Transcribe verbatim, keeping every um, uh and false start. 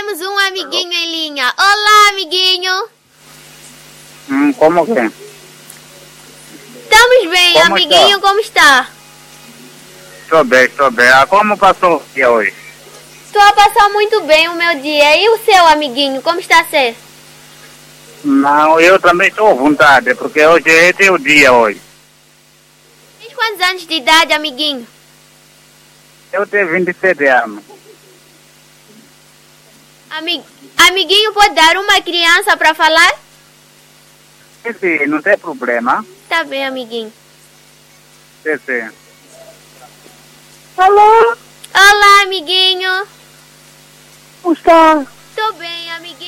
temos um amiguinho em linha. Olá, amiguinho. Hum, como que? Estamos bem, Como amiguinho, está? como está? Estou bem, estou bem. Ah, como passou o dia hoje? Estou a passar muito bem o meu dia. E o seu, amiguinho, como está a ser? Não, eu também estou à vontade, porque hoje é teu dia hoje. Tens quantos anos de idade, amiguinho? Eu tenho vinte e sete anos. Ami... Amiguinho, pode dar uma criança para falar? Sim, sim, não tem problema. Tá bem, amiguinho. Sim, sim. Alô? Olá, amiguinho. Como está? Tô bem, amiguinho.